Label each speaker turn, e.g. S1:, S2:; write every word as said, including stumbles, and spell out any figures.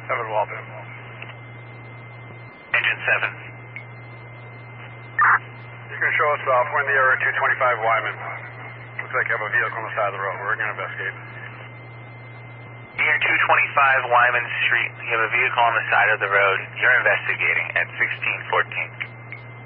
S1: seven Walton.
S2: Engine seven.
S1: You can show us uh, point in the area two twenty-five Wyman. Looks like you have a vehicle on the side of the road. We're going to investigate.
S2: Near two twenty-five Wyman Street, you have a vehicle on the side of the road. You're investigating at sixteen fourteen.